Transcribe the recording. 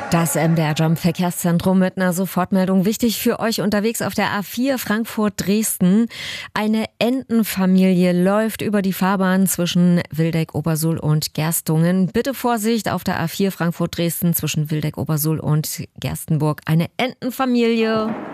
Das MDR Jump Verkehrszentrum mit einer Sofortmeldung. Wichtig für euch unterwegs auf der A4 Frankfurt-Dresden. Eine Entenfamilie läuft über die Fahrbahn zwischen Wildeck-Obersuhl und Gerstungen. Bitte Vorsicht auf der A4 Frankfurt-Dresden zwischen Wildeck-Obersuhl und Gerstenburg. Eine Entenfamilie.